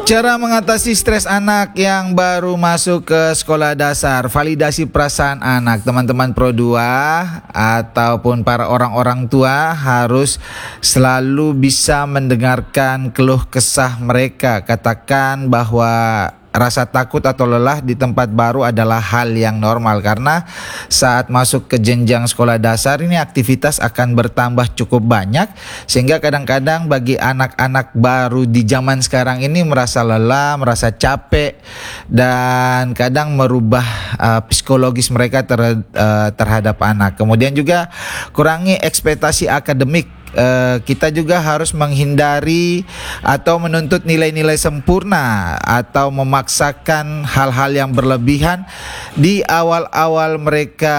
Cara mengatasi stres anak yang baru masuk ke sekolah dasar, validasi perasaan anak. Teman-teman Pro 2 ataupun para orang-orang tua harus selalu bisa mendengarkan keluh kesah mereka. Katakan bahwa rasa takut atau lelah di tempat baru adalah hal yang normal, karena saat masuk ke jenjang sekolah dasar ini aktivitas akan bertambah cukup banyak, sehingga kadang-kadang bagi anak-anak baru di zaman sekarang ini merasa lelah, merasa capek, dan kadang merubah psikologis mereka terhadap anak. Kemudian juga kurangi ekspektasi akademik. Kita juga harus menghindari atau menuntut nilai-nilai sempurna atau memaksakan hal-hal yang berlebihan di awal-awal mereka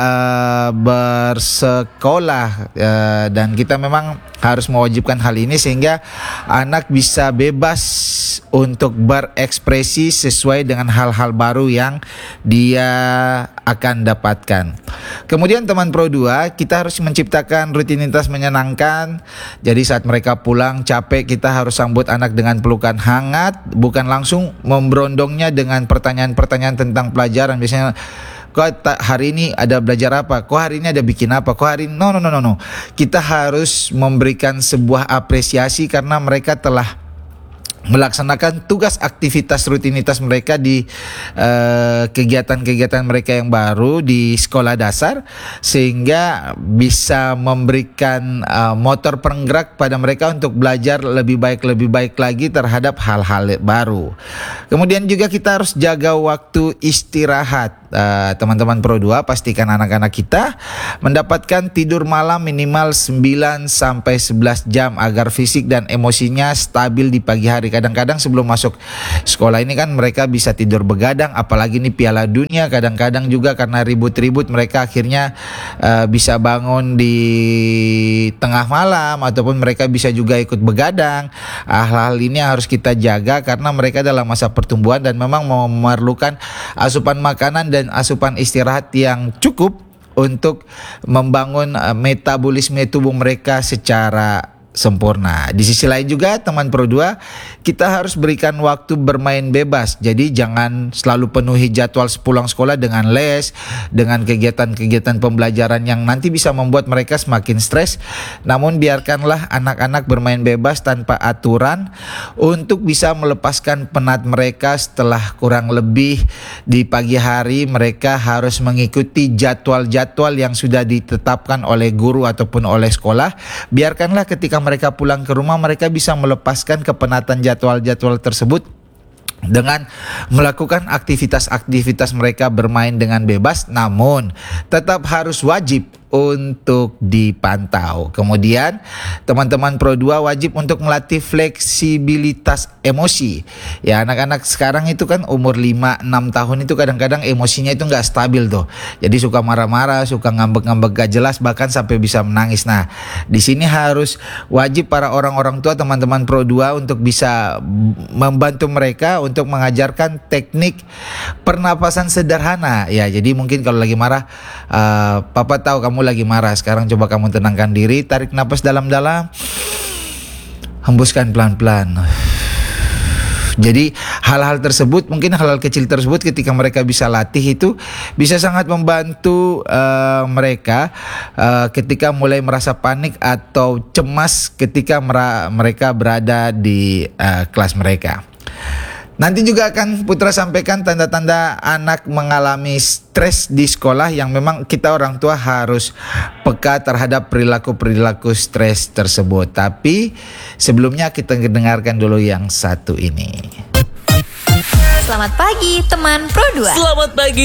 bersekolah, dan kita memang harus mewajibkan hal ini sehingga anak bisa bebas untuk berekspresi sesuai dengan hal-hal baru yang dia akan dapatkan. Kemudian teman Pro 2, kita harus menciptakan rutinitas menyenangkan. Jadi saat mereka pulang capek, kita harus sambut anak dengan pelukan hangat, bukan langsung memberondongnya dengan pertanyaan-pertanyaan tentang pelajaran. Biasanya, kok hari ini ada belajar apa? Kok hari ini ada bikin apa? Kok hari ini? No. Kita harus memberikan sebuah apresiasi karena mereka telah melaksanakan tugas aktivitas rutinitas mereka di kegiatan-kegiatan mereka yang baru di sekolah dasar, sehingga bisa memberikan motor penggerak pada mereka untuk belajar lebih baik lagi terhadap hal-hal baru. Kemudian juga kita harus jaga waktu istirahat. Teman-teman Pro 2, pastikan anak-anak kita mendapatkan tidur malam minimal 9-11 jam agar fisik dan emosinya stabil di pagi hari. Kadang-kadang sebelum masuk sekolah ini kan mereka bisa tidur begadang, apalagi ini Piala Dunia. Kadang-kadang juga karena ribut-ribut mereka akhirnya bisa bangun di tengah malam, ataupun mereka bisa juga ikut begadang. Hal-hal ini harus kita jaga karena mereka dalam masa pertumbuhan dan memang memerlukan asupan makanan dan asupan istirahat yang cukup untuk membangun metabolisme tubuh mereka secara sempurna. Di sisi lain juga teman Pro 2, kita harus berikan waktu bermain bebas. Jadi jangan selalu penuhi jadwal sepulang sekolah dengan les, dengan kegiatan-kegiatan pembelajaran yang nanti bisa membuat mereka semakin stres. Namun biarkanlah anak-anak bermain bebas tanpa aturan untuk bisa melepaskan penat mereka. Setelah kurang lebih di pagi hari mereka harus mengikuti jadwal-jadwal yang sudah ditetapkan oleh guru ataupun oleh sekolah. Biarkanlah ketika mereka pulang ke rumah mereka bisa melepaskan kepenatan jadwal-jadwal tersebut dengan melakukan aktivitas-aktivitas mereka bermain dengan bebas, namun tetap harus wajib untuk dipantau. Kemudian teman-teman Pro 2 wajib untuk melatih fleksibilitas emosi. Ya, anak-anak sekarang itu kan umur 5-6 tahun itu kadang-kadang emosinya itu gak stabil tuh. Jadi suka marah-marah, suka ngambek-ngambek gak jelas, bahkan sampai bisa menangis. Nah, di sini harus wajib para orang-orang tua teman-teman Pro 2 untuk bisa membantu mereka untuk mengajarkan teknik pernapasan sederhana. Ya, jadi mungkin kalau lagi marah, papa tahu kamu lagi marah, sekarang coba kamu tenangkan diri, tarik napas dalam-dalam, hembuskan pelan-pelan. Jadi hal-hal tersebut, mungkin hal-hal kecil tersebut ketika mereka bisa latih itu bisa sangat membantu mereka ketika mulai merasa panik atau cemas ketika mereka berada di kelas mereka. Nanti juga akan Putra sampaikan tanda-tanda anak mengalami stres di sekolah yang memang kita orang tua harus peka terhadap perilaku-perilaku stres tersebut. Tapi sebelumnya kita dengarkan dulu yang satu ini. Selamat pagi teman Pro 2. Selamat pagi